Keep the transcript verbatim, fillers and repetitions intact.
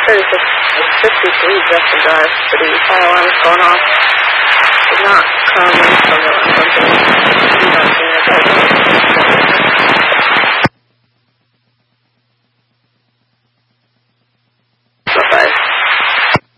thirty-six, fifty-three Justin Drive, but the fire alarm is going off. Did not come from the company.